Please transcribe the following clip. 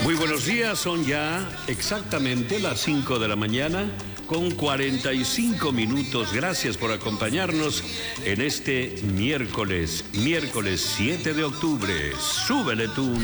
Muy buenos días, son ya exactamente las 5 de la mañana con 45 minutos. Gracias por acompañarnos en este miércoles 7 de octubre. Súbele tú.